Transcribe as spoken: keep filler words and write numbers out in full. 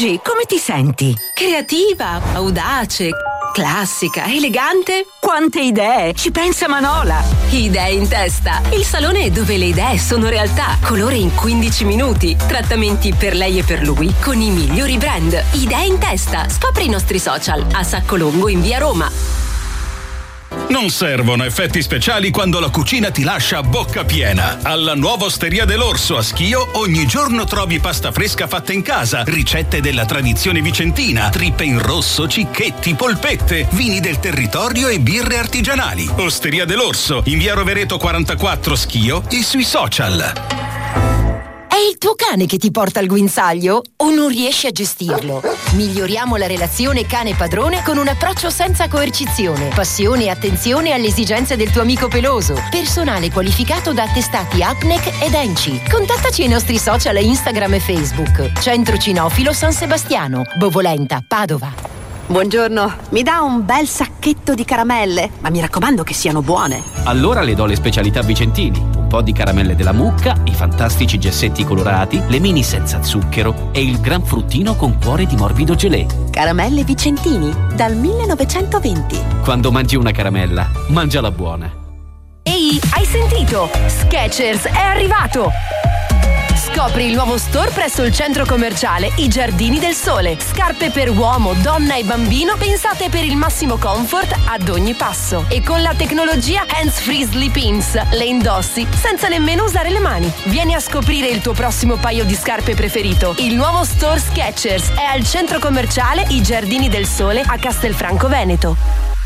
Oggi come ti senti? Creativa, audace, classica, elegante. Quante idee! Ci pensa Manola! Idee in testa. Il salone dove le idee sono realtà. Colore in quindici minuti. Trattamenti per lei e per lui con i migliori brand. Idee in testa. Scopri i nostri social a Sacco Longo in via Roma. Non servono effetti speciali quando la cucina ti lascia a bocca piena. Alla nuova Osteria dell'Orso a Schio ogni giorno trovi pasta fresca fatta in casa, ricette della tradizione vicentina, trippe in rosso, cicchetti, polpette, vini del territorio e birre artigianali. Osteria dell'Orso in via Rovereto quarantaquattro Schio e sui social. È il tuo cane che ti porta al guinzaglio o non riesci a gestirlo? Miglioriamo la relazione cane-padrone con un approccio senza coercizione, passione e attenzione alle esigenze del tuo amico peloso. Personale qualificato da attestati A P N E C ed E N C I. Contattaci ai nostri social Instagram e Facebook. Centro Cinofilo San Sebastiano, Bovolenta, Padova. Buongiorno, mi dà un bel sacchetto di caramelle, ma mi raccomando che siano buone. Allora le do le specialità Vicentini, un po' di caramelle della mucca, i fantastici gessetti colorati, le mini senza zucchero e il gran fruttino con cuore di morbido gelé. Caramelle Vicentini, dal millenovecentoventi. Quando mangi una caramella, mangiala buona. Ehi, hai sentito? Skechers è arrivato! Scopri il nuovo store presso il centro commerciale I Giardini del Sole. Scarpe per uomo, donna e bambino pensate per il massimo comfort ad ogni passo. E con la tecnologia Hands Free Sleep Ins le indossi senza nemmeno usare le mani. Vieni a scoprire il tuo prossimo paio di scarpe preferito. Il nuovo store Skechers è al centro commerciale I Giardini del Sole a Castelfranco Veneto.